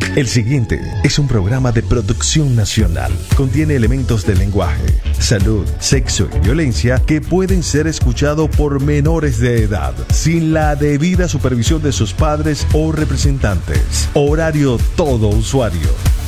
El siguiente es un programa de producción nacional. Contiene elementos de lenguaje, salud, sexo y violencia que pueden ser escuchados por menores de edad, sin la debida supervisión de sus padres o representantes. Horario todo usuario.